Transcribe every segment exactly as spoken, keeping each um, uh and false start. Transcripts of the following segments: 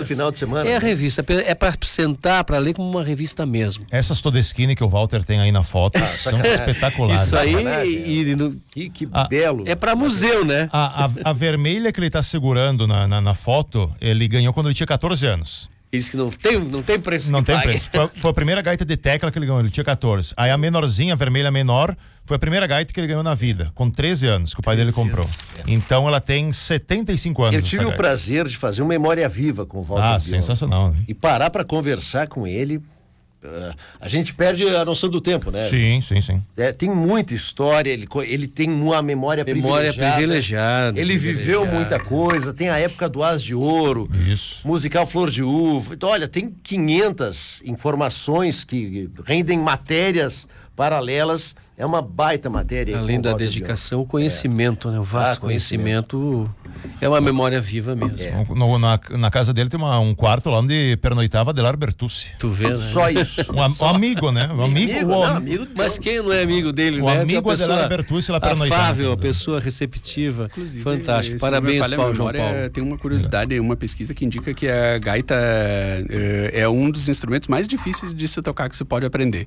todo final de semana. É a revista, é para sentar, para ler como uma revista mesmo. Essas Todeschini que o Walter tem aí na foto ah, são espetaculares. Isso aí, e, e, que, que a, belo. É para museu, né? A, a, a vermelha que ele está segurando na, na, na foto, ele ganhou quando ele tinha catorze anos. Isso que não tem, não tem preço. Não tem pague. preço. Foi, foi a primeira gaita de tecla que ele ganhou, ele tinha catorze. Aí a menorzinha, a vermelha menor, foi a primeira gaita que ele ganhou na vida, com treze anos, que o pai dele comprou. Anos, é. Então ela tem setenta e cinco anos. Eu tive o prazer de fazer uma memória viva com o Walter Ah, Bion. Sensacional. Né? E parar para conversar com ele. Uh, a gente perde a noção do tempo, né? Sim, sim, sim. É, tem muita história, ele, ele tem uma memória, memória privilegiada. privilegiada. Ele privilegiada. viveu muita coisa, tem a época do As de Ouro, Isso. musical Flor de Uva. Então, olha, tem quinhentas informações que rendem matérias paralelas. É uma baita matéria. Além da dedicação, o conhecimento, é. né? O vasto ah, conhecimento. conhecimento é uma memória viva mesmo. É. No, na, na casa dele tem uma, um quarto lá onde pernoitava Adelar Bertucci. Tu vê, né? Só isso. Um, Só. um amigo, né? Um amigo, amigo, o, não, amigo mas quem não é amigo dele, o né? amigo Adelar Bertucci lá pernoitava. Afável, a pessoa receptiva. Inclusive, fantástico. Parabéns, Paulo João Paulo. Tem uma curiosidade, uma pesquisa que indica que a gaita é, é um dos instrumentos mais difíceis de se tocar que se pode aprender.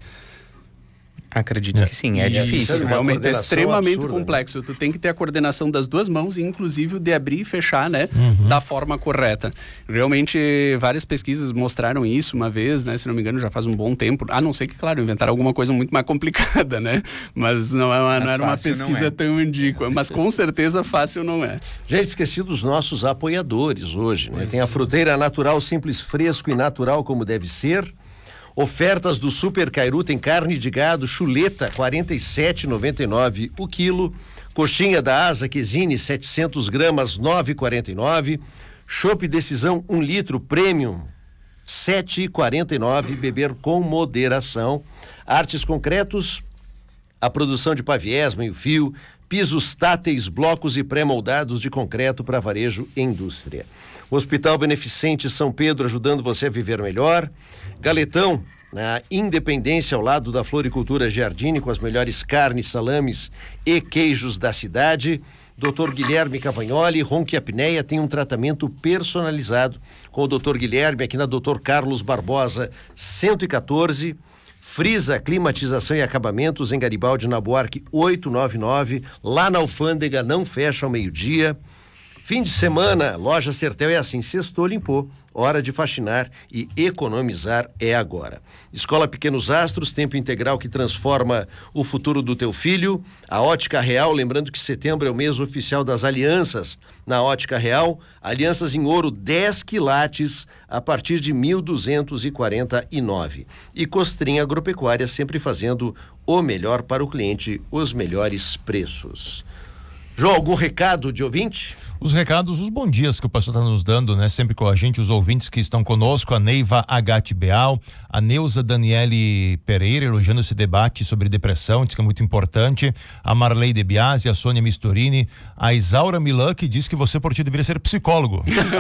Acredito é. que sim, é, é difícil. É realmente é extremamente absurda, complexo. Né? Tu tem que ter a coordenação das duas mãos e inclusive o de abrir e fechar, né? Uhum. Da forma correta. Realmente, várias pesquisas mostraram isso uma vez, né? Se não me engano, já faz um bom tempo. A não ser que, claro, inventaram alguma coisa muito mais complicada, né? Mas não, é uma, não era uma pesquisa é. tão indíqua. Mas com certeza fácil não é. Gente, esqueci dos nossos apoiadores hoje, né? Tem a Fruteira Natural, simples, fresco e natural como deve ser. Ofertas do Super Cairu, tem carne de gado, chuleta, quarenta e sete reais e noventa e nove centavos o quilo. Coxinha da Asa Quesine, setecentos gramas, nove reais e quarenta e nove centavos. Chopp Decisão, um litro, premium, sete reais e quarenta e nove centavos. Beber com moderação. Artes Concretos, a produção de paviés, meio-fio, pisos táteis, blocos e pré-moldados de concreto para varejo e indústria. Hospital Beneficente São Pedro, ajudando você a viver melhor. Galetão, na Independência, ao lado da Floricultura Giardini, com as melhores carnes, salames e queijos da cidade. doutor Guilherme Cavagnoli, ronque e apneia, tem um tratamento personalizado com o doutor Guilherme, aqui na doutor Carlos Barbosa, cento e quatorze. Frisa, climatização e acabamentos em Garibaldi, na Buarque oitocentos e noventa e nove. Lá na Alfândega, não fecha ao meio-dia. Fim de semana, loja Sertel é assim, sextou, limpou. Hora de faxinar e economizar é agora. Escola Pequenos Astros, tempo integral que transforma o futuro do teu filho. A Ótica Real, lembrando que setembro é o mês oficial das alianças. Na Ótica Real, alianças em ouro dez quilates a partir de mil duzentos e quarenta e nove. E Costrinha Agropecuária, sempre fazendo o melhor para o cliente, os melhores preços. João, algum recado de ouvinte? Os recados, os bons dias que o pastor está nos dando, né? Sempre com a gente, os ouvintes que estão conosco, a Neiva Agati Beal, a Neuza Daniele Pereira, elogiando esse debate sobre depressão, diz que é muito importante, a Marley De Biasi, a Sônia Mistorini, a Isaura Milan, que diz que você, por ti, deveria ser psicólogo.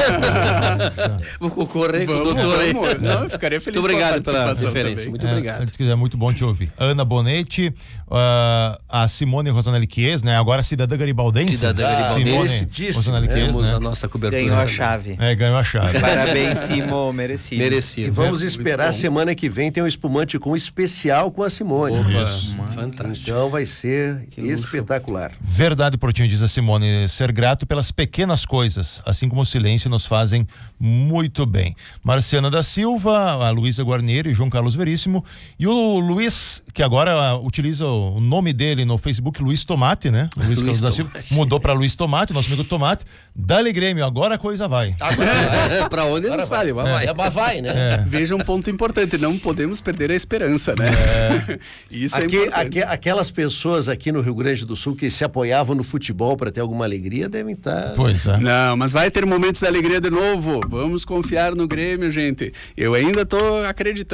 Vou concorrer com o doutor aí. Não, eu ficaria feliz. Muito obrigado pela referência, muito é, obrigado. Diz que é muito bom te ouvir. Ana Bonetti, uh, a Simone Rosanelli Chies, né? Agora cidadã garibaldense. Cidadã garibaldense. Simone Temos a nossa cobertura. Ganhou a também. chave. É, ganhou a chave. Parabéns, Simo, merecido. Merecido. E vamos é, esperar, semana que vem tem um espumante com especial com a Simone. Opa, isso. Fantástico. Então vai ser que espetacular. Luxo. Verdade, Portinho, diz a Simone, ser grato pelas pequenas coisas, assim como o silêncio nos fazem muito bem. Marciana da Silva, a Luísa Guarnieri, João Carlos Veríssimo e o Luiz, que agora uh, utiliza o nome dele no Facebook, Luiz Tomate, né? O Luiz Carlos da Silva mudou para Luiz Tomate, nosso amigo Tomate. Dá-lhe Grêmio, agora a coisa vai. Agora vai. Pra onde ele não sabe, mas vai. É, mas vai, né? É. Veja um ponto importante, não podemos perder a esperança, né? É. Isso aqui, é importante. Aqui, aquelas pessoas aqui no Rio Grande do Sul que se apoiavam no futebol para ter alguma alegria devem estar... Pois é. Não, mas vai ter momentos de alegria de novo. Vamos confiar no Grêmio, gente. Eu ainda tô acreditando.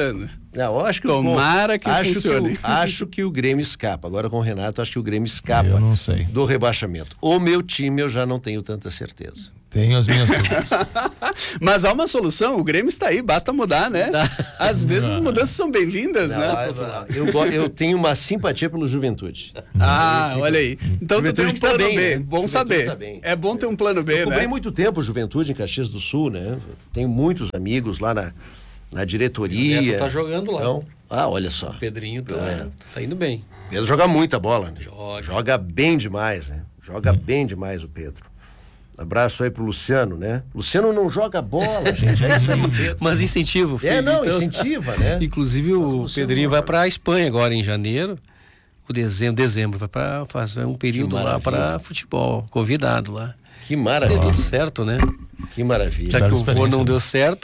Não, eu acho que Tomara que acho funcione. Que o, acho que o Grêmio escapa. Agora com o Renato, acho que o Grêmio escapa Eu não sei. do rebaixamento. O meu time eu já não tenho tanta certeza. Tenho as minhas dúvidas. Mas há uma solução, o Grêmio está aí, basta mudar, né? Às vezes as mudanças são bem-vindas, Não, né? eu, eu, eu tenho uma simpatia pelo Juventude. Ah, olha aí. Então tu tem um Juventude tá plano bem, B, né? bom Juventude saber. tá bem. É bom ter um plano B, Eu cobri né? muito tempo Juventude em Caxias do Sul, né? Tenho muitos amigos lá na, na diretoria. O Neto tá jogando lá. Então, ah, olha só. O Pedrinho tá, É. tá indo bem. Pedro joga muita bola, né? Joga. Joga bem demais, né? Joga bem demais o Pedro. Abraço aí pro Luciano, né? Luciano não joga bola, gente. É isso aí, Pedro. Mas incentivo, filho. É, não, então- incentiva, né? Inclusive Mas o você Pedrinho não vai joga. para a Espanha agora em janeiro. O dezembro, dezembro vai para fazer um período lá maravilha. para futebol, convidado lá. Que Deu maravilha. tudo certo, né? Que maravilha. Já Bela que o vô experiência, não né? deu certo,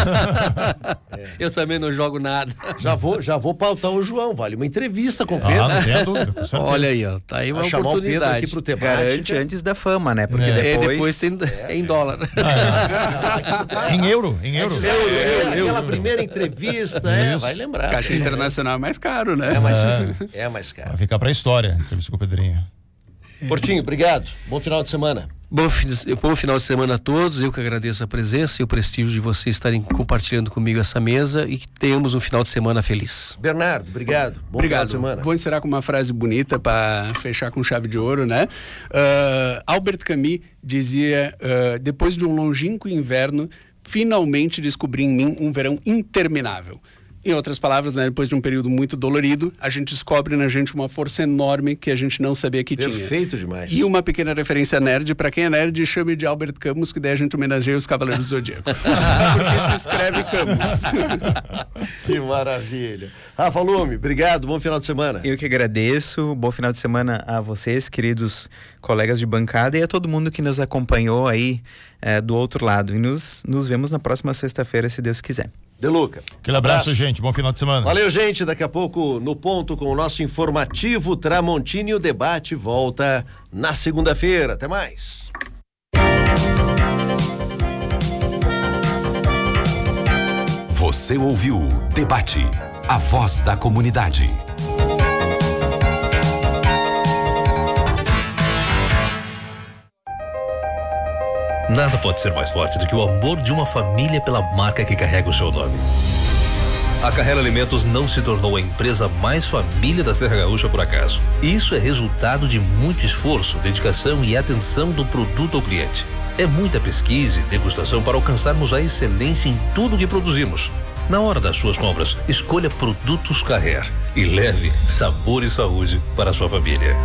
eu também não jogo nada. Já vou, já vou pautar o João, vale uma entrevista com o Ah, Pedro. não tenha dúvida, com certeza. Olha aí, ó, tá aí uma Vai chamar o Pedro oportunidade. aqui pro Temática. Garante antes da fama, né? Porque É. É, depois... depois tem é em dólar. Em euro, em euros. É, é, aquela primeira entrevista, é, Isso. vai lembrar. Caixa internacional é mais caro, né? É mais, é mais caro. Vai ficar pra história, entrevista com o Pedrinho. Portinho, obrigado. Bom final de semana. Bom, fim de- bom final de semana a todos. Eu que agradeço a presença e o prestígio de vocês estarem compartilhando comigo essa mesa e que tenhamos um final de semana feliz. Bernardo, obrigado. Bom Obrigado. final de semana. Vou encerrar com uma frase bonita para fechar com chave de ouro, né? Uh, Albert Camus dizia: uh, depois de um longínquo inverno, finalmente descobri em mim um verão interminável. Em outras palavras, né, depois de um período muito dolorido, a gente descobre na gente uma força enorme que a gente não sabia que tinha. Perfeito demais. E uma pequena referência nerd, para quem é nerd, chame de Albert Camus, que daí a gente homenageia os Cavaleiros do Zodíaco. Porque se escreve Camus. Que maravilha. Rafa Lume, obrigado. Bom final de semana. Eu que agradeço. Bom final de semana a vocês, queridos colegas de bancada, e a todo mundo que nos acompanhou aí eh, do outro lado. E nos, nos vemos na próxima sexta-feira, se Deus quiser. De Luca. Aquele abraço, gente. Bom final de semana. Valeu, gente. Daqui a pouco, no ponto, com o nosso informativo Tramontini, o debate volta na segunda-feira. Até mais. Você ouviu Debate, a voz da comunidade. Nada pode ser mais forte do que o amor de uma família pela marca que carrega o seu nome. A Carrera Alimentos não se tornou a empresa mais família da Serra Gaúcha por acaso. Isso é resultado de muito esforço, dedicação e atenção do produto ao cliente. É muita pesquisa e degustação para alcançarmos a excelência em tudo que produzimos. Na hora das suas compras, escolha Produtos Carrer e leve sabor e saúde para a sua família.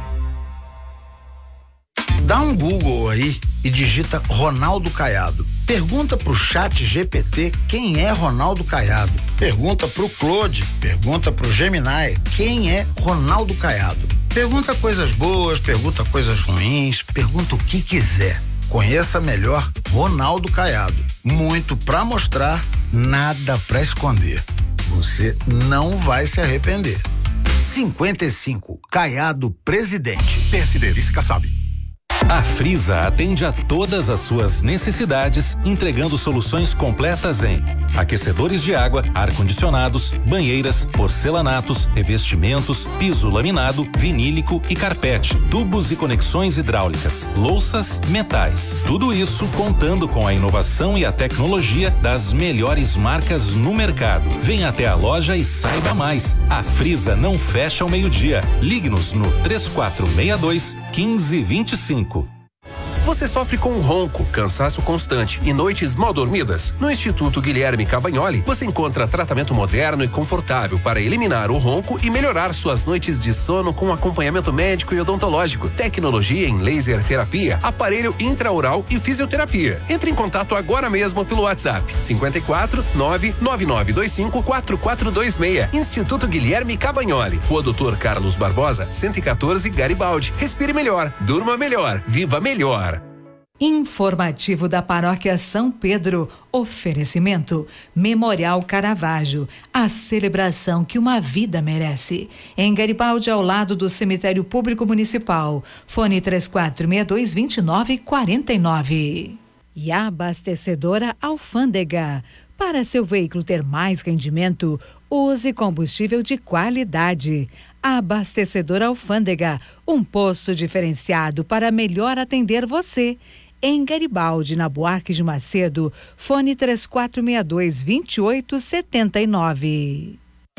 Dá um Google aí e digita Ronaldo Caiado. Pergunta pro chat G P T quem é Ronaldo Caiado. Pergunta pro Claude, pergunta pro Gemini quem é Ronaldo Caiado. Pergunta coisas boas, pergunta coisas ruins, pergunta o que quiser. Conheça melhor Ronaldo Caiado. Muito pra mostrar, nada pra esconder. Você não vai se arrepender. cinquenta e cinco, Caiado Presidente. P S D, vice Kassab. A Frisa atende a todas as suas necessidades, entregando soluções completas em aquecedores de água, ar-condicionados, banheiras, porcelanatos, revestimentos, piso laminado, vinílico e carpete, tubos e conexões hidráulicas, louças, metais. Tudo isso contando com a inovação e a tecnologia das melhores marcas no mercado. Venha até a loja e saiba mais. A Frisa não fecha ao meio-dia. Ligue-nos no três quatro seis dois, um cinco dois cinco. Você sofre com ronco, cansaço constante e noites mal dormidas? No Instituto Guilherme Cavagnoli, você encontra tratamento moderno e confortável para eliminar o ronco e melhorar suas noites de sono com acompanhamento médico e odontológico, tecnologia em laser terapia, aparelho intraoral e fisioterapia. Entre em contato agora mesmo pelo WhatsApp cinquenta e quatro, nove nove nove dois cinco, quatro quatro dois seis. Instituto Guilherme Cavagnoli, Rua Doutor Carlos Barbosa, cento e quatorze, Garibaldi. Respire melhor, durma melhor, viva melhor. Informativo da Paróquia São Pedro. Oferecimento Memorial Caravaggio, a celebração que uma vida merece. Em Garibaldi, ao lado do Cemitério Público Municipal. Fone três quatro seis dois, dois nove quatro nove. e Abastecedora Alfândega. Para seu veículo ter mais rendimento, use combustível de qualidade. Abastecedora Alfândega, um posto diferenciado para melhor atender você. Em Garibaldi, na Buarque de Macedo, fone três quatro seis dois, dois oito sete nove.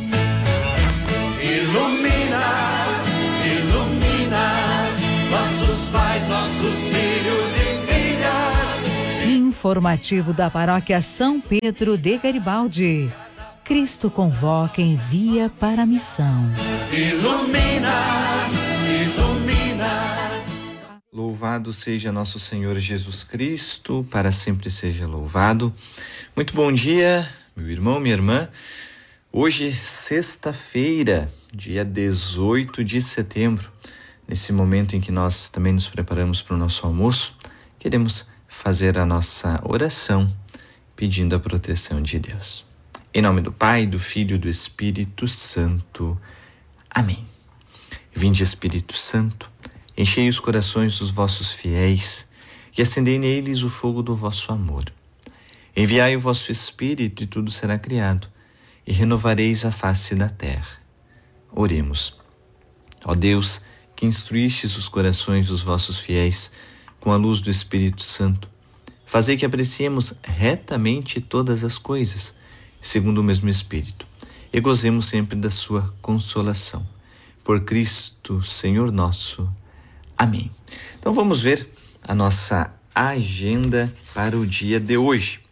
Ilumina, ilumina, nossos pais, nossos filhos e filhas. Informativo da Paróquia São Pedro de Garibaldi. Cristo convoca e envia para a missão. Ilumina, ilumina. Louvado seja nosso Senhor Jesus Cristo, para sempre seja louvado. Muito bom dia, meu irmão, minha irmã. Hoje, sexta-feira, dia dezoito de setembro, nesse momento em que nós também nos preparamos para o nosso almoço, queremos fazer a nossa oração pedindo a proteção de Deus. Em nome do Pai, do Filho e do Espírito Santo. Amém. Vinde, Espírito Santo, enchei os corações dos vossos fiéis e acendei neles o fogo do vosso amor. Enviai o vosso Espírito e tudo será criado, e renovareis a face da terra. Oremos. Ó Deus, que instruístes os corações dos vossos fiéis com a luz do Espírito Santo, fazei que apreciemos retamente todas as coisas, segundo o mesmo Espírito, e gozemos sempre da sua consolação. Por Cristo, Senhor nosso. Amém. Então vamos ver a nossa agenda para o dia de hoje.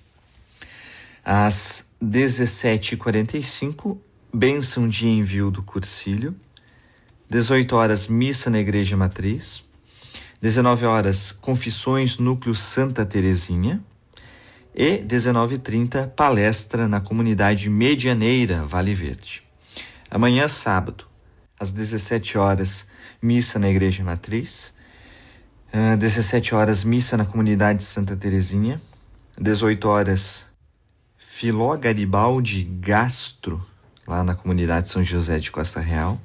Às dezessete e quarenta e cinco, bênção de envio do Cursilho. dezoito horas, missa na Igreja Matriz. dezenove horas, confissões Núcleo Santa Terezinha. E dezenove e trinta, palestra na comunidade Medianeira, Vale Verde. Amanhã, sábado, às dezessete horas, missa na Igreja Matriz. Uh, dezessete horas, missa na comunidade Santa Terezinha. dezoito horas, Filó Garibaldi Gastro, lá na comunidade São José de Costa Real.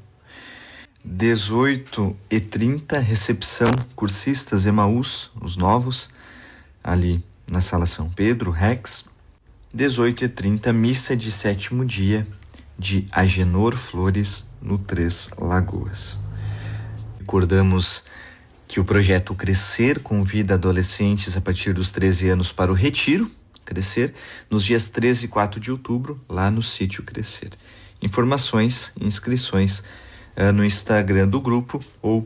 dezoito e trinta, recepção cursistas Emaús, os novos, ali na Sala São Pedro, Rex. dezoito e trinta, missa de sétimo dia de Agenor Flores, no Três Lagoas. Recordamos que o projeto Crescer convida adolescentes a partir dos treze anos para o Retiro Crescer, nos dias treze e quatro de outubro, lá no sítio Crescer. Informações e inscrições uh, no Instagram do grupo ou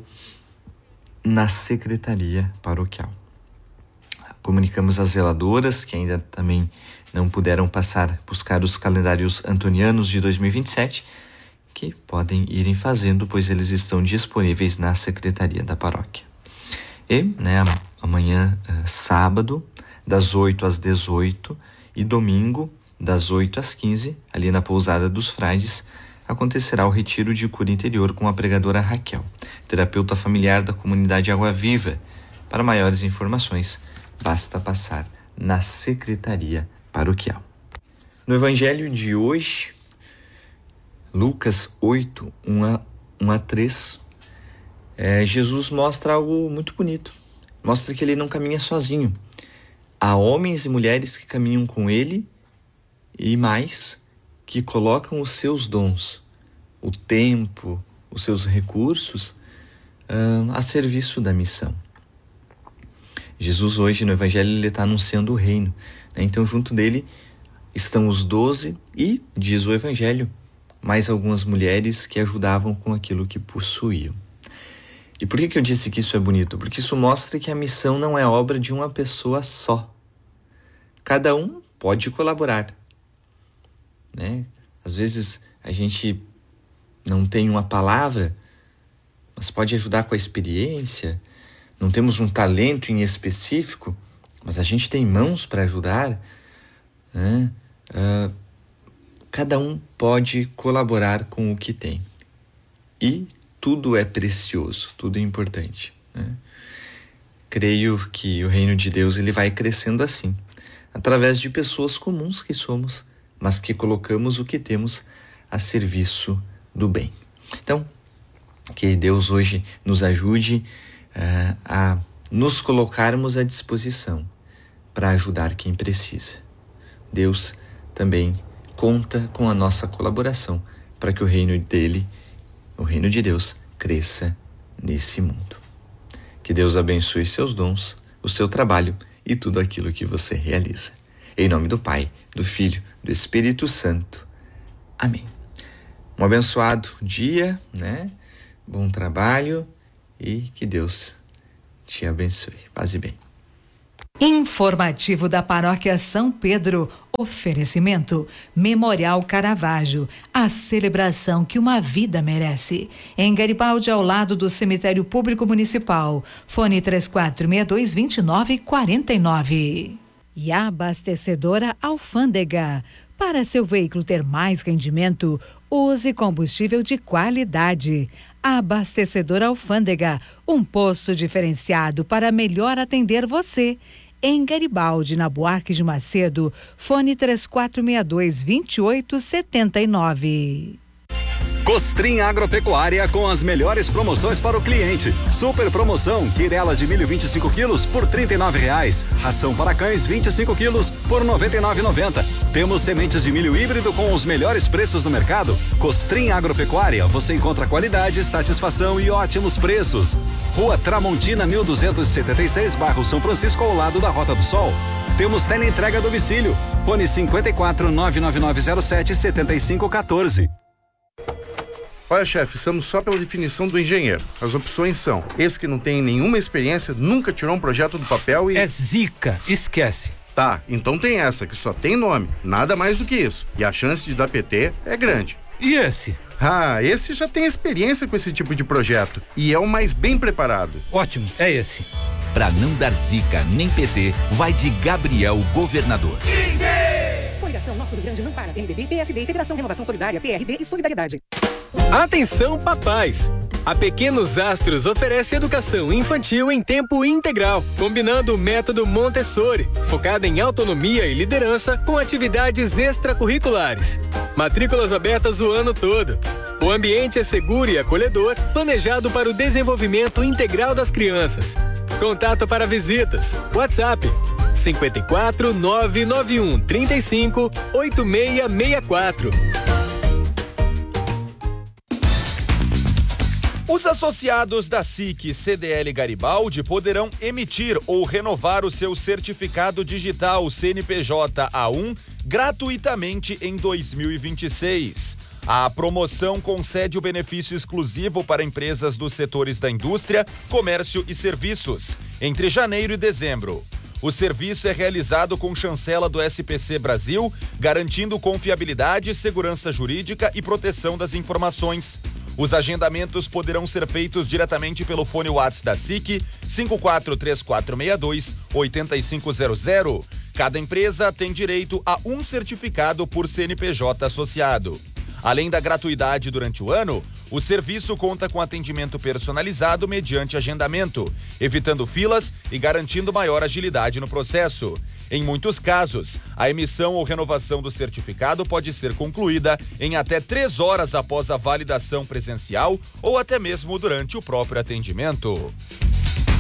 na Secretaria Paroquial. Comunicamos às zeladoras que ainda também não puderam passar, buscar os calendários antonianos de dois mil e vinte e sete, que podem irem fazendo, pois eles estão disponíveis na Secretaria da Paróquia. E, né, amanhã, uh, sábado, das oito às dezoito, e domingo, das oito às quinze, ali na Pousada dos Frades, acontecerá o retiro de cura interior com a pregadora Raquel, terapeuta familiar da comunidade Água Viva. Para maiores informações, basta passar na Secretaria Paroquial. No Evangelho de hoje, Lucas oito, um a três, é, Jesus mostra algo muito bonito. Mostra que ele não caminha sozinho. Há homens e mulheres que caminham com ele e mais, que colocam os seus dons, o tempo, os seus recursos uh, a serviço da missão. Jesus hoje no Evangelho ele está anunciando o reino, né? Então junto dele estão os doze e, diz o Evangelho, mais algumas mulheres que ajudavam com aquilo que possuíam. E por que que eu disse que isso é bonito? Porque isso mostra que a missão não é obra de uma pessoa só. Cada um pode colaborar, né? Às vezes a gente não tem uma palavra, mas pode ajudar com a experiência. Não temos um talento em específico, mas a gente tem mãos para ajudar, né? Uh, cada um pode colaborar com o que tem. E tudo é precioso, tudo é importante, né? Creio que o reino de Deus ele vai crescendo assim, através de pessoas comuns que somos, mas que colocamos o que temos a serviço do bem. Então, que Deus hoje nos ajude uh, a nos colocarmos à disposição para ajudar quem precisa. Deus também conta com a nossa colaboração para que o reino dele, o reino de Deus, cresça nesse mundo. Que Deus abençoe seus dons, o seu trabalho e tudo aquilo que você realiza. Em nome do Pai, do Filho, do Espírito Santo. Amém. Um abençoado dia, né? Bom trabalho e que Deus te abençoe. Paz e bem. Informativo da Paróquia São Pedro. Oferecimento Memorial Caravaggio, a celebração que uma vida merece. Em Garibaldi, ao lado do Cemitério Público Municipal. Fone três quatro seis dois, dois nove quatro nove. E a abastecedora Alfândega. Para seu veículo ter mais rendimento, use combustível de qualidade. A abastecedora Alfândega, um posto diferenciado para melhor atender você. Em Garibaldi, na Buarque de Macedo, fone três quatro seis dois, dois oito sete nove. Costrim Agropecuária com as melhores promoções para o cliente. Super promoção, quirela de milho vinte e cinco quilos por trinta e nove reais. Ração para cães vinte e cinco quilos por noventa e nove reais e noventa centavos. Temos sementes de milho híbrido com os melhores preços no mercado. Costrim Agropecuária, você encontra qualidade, satisfação e ótimos preços. Rua Tramontina mil duzentos e setenta e seis, bairro São Francisco, ao lado da Rota do Sol. Temos teleentrega a domicílio. Fone cinquenta e quatro, nove nove nove zero sete, setenta e cinco quatorze. Olha, chefe, estamos só pela definição do engenheiro. As opções são: esse que não tem nenhuma experiência, nunca tirou um projeto do papel e... É zica, esquece. Tá, então tem essa, que só tem nome, nada mais do que isso. E a chance de dar P T é grande. E esse? Ah, esse já tem experiência com esse tipo de projeto e é o mais bem preparado. Ótimo, é esse. Pra não dar zica nem P T, vai de Gabriel Governador. Coligação Nosso Rio Grande não para. M D B, P S D, Federação Renovação Solidária, P R D e Solidariedade. Atenção, papais! A Pequenos Astros oferece educação infantil em tempo integral, combinando o método Montessori, focada em autonomia e liderança com atividades extracurriculares. Matrículas abertas o ano todo. O ambiente é seguro e acolhedor, planejado para o desenvolvimento integral das crianças. Contato para visitas. WhatsApp cinquenta e quatro, nove nove um, trinta e cinco, oito seis seis quatro. Os associados da S I C C D L Garibaldi poderão emitir ou renovar o seu certificado digital C N P J A um gratuitamente em dois mil e vinte e seis. A promoção concede o benefício exclusivo para empresas dos setores da indústria, comércio e serviços, entre janeiro e dezembro. O serviço é realizado com chancela do S P C Brasil, garantindo confiabilidade, segurança jurídica e proteção das informações. Os agendamentos poderão ser feitos diretamente pelo fone WhatsApp da S I C, cinco quatro três quatro seis dois, oito cinco zero zero. Cada empresa tem direito a um certificado por C N P J associado. Além da gratuidade durante o ano, o serviço conta com atendimento personalizado mediante agendamento, evitando filas e garantindo maior agilidade no processo. Em muitos casos, a emissão ou renovação do certificado pode ser concluída em até três horas após a validação presencial ou até mesmo durante o próprio atendimento.